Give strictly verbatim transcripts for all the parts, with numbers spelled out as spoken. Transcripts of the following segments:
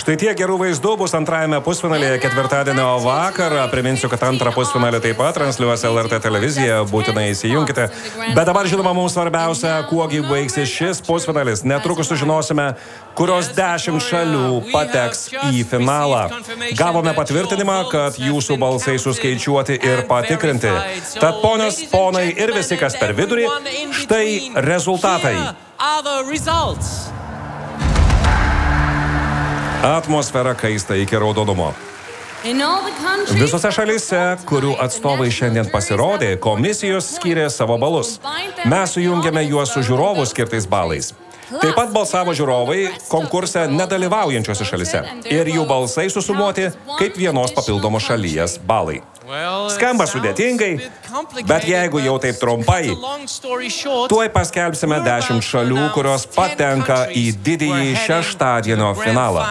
Štai tiek gerų vaizdų bus antrajame pusfinalyje ketvirtadienio vakarą. Priminsiu, kad antrą pusfinalį taip pat transliuos L R T televizija, būtinai įsijunkite. Bet dabar, žinoma, mums svarbiausia, kuogi baigsis šis pusfinalis. Netrukus sužinosime, kurios dešimt šalių pateks į finalą. Gavome patvirtinimą, kad jūsų balsai suskaičiuoti ir patikrinti. Tad ponios, ponai ir visi, kas per vidurį, štai rezultatai. Atmosfera kaista iki raudonumo. Visose šalyse, kurių atstovai šiandien pasirodė, komisijos skyrė savo balus. Mes sujungėme juos su žiūrovų skirtais balais. Taip pat balsavo žiūrovai konkurse nedalyvaujančiose šalyse. Ir jų balsai susumuoti kaip vienos papildomos šalies balai. Skamba sudėtingai, bet jeigu jau taip trumpai, tuoj paskelbsime dešimt šalių, kurios patenka į didįjį šeštadienio finalą.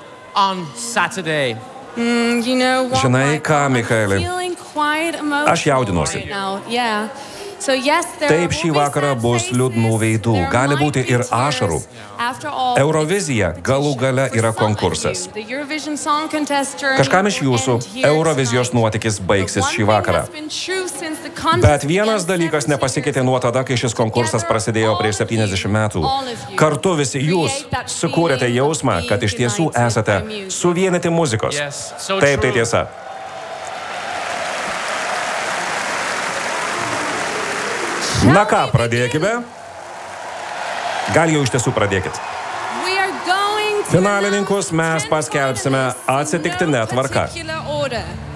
Žinai ką, Michaeli? Aš jaudinuosi. Taip, šį vakarą bus liūdnų veidų, gali būti ir ašarų. Eurovizija galų gale yra konkursas. Kažkam iš jūsų Eurovizijos nuotykis baigsis šį vakarą. Bet vienas dalykas nepasikeitė nuo tada, kai šis konkursas prasidėjo prieš septyniasdešimt metų. Kartu visi jūs sukūrėte jausmą, kad iš tiesų esate suvienyti muzikos. Taip, tai tiesa. Na ką, pradėkime? Gal jau iš tiesų pradėkit. Finalininkus mes paskelbsime atsitiktinę tvarką.